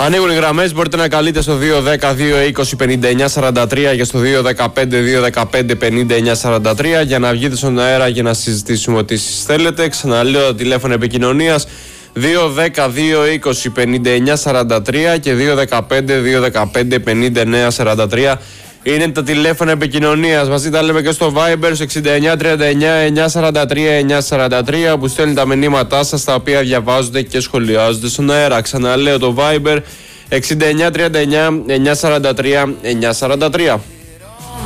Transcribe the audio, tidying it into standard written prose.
Ανοίγουν οι γραμμές, μπορείτε να καλείτε στο 210-220-5943 και στο 215-215-5943 για να βγείτε στον αέρα και να συζητήσουμε ό,τι θέλετε. Ξαναλέω το τηλέφωνο επικοινωνίας 210-220-5943 και 215-215-5943 είναι τα τηλέφωνα επικοινωνίας. Μαζί τα λέμε και στο Viber 6939-943-943 που στέλνουν τα μηνύματά σας, τα οποία διαβάζονται και σχολιάζονται στον αέρα. Ξαναλέω το Viber 6939-943-943.